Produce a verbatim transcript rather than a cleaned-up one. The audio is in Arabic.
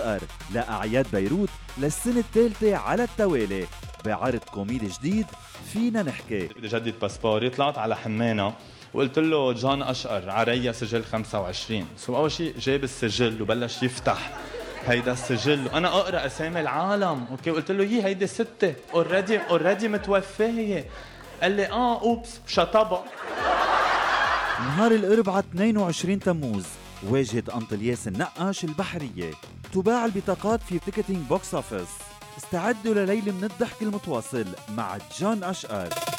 أشقر لأعياد بيروت للسنة الثالثة على التوالي بعرض كوميدي جديد فينا نحكي. بدي جدد باسبوري، طلعت على حمانة وقلت له جان أشقر عريا سجل خمسة وعشرين. سو أول شيء جاب السجل وبلش يفتح هيدا السجل وأنا أقرأ أسامي العالم. أوكي قلت له يي هيدي ستة اوريدي اوريدي متوفية. قال لي آه أوبس شطبة. نهار الأربعاء اثنين وعشرين تموز واجهت أنطلياس النقاش البحرية. تباع البطاقات في تيكتينج بوكس أوفيس. استعدوا لليلة من الضحك المتواصل مع جان أشقر.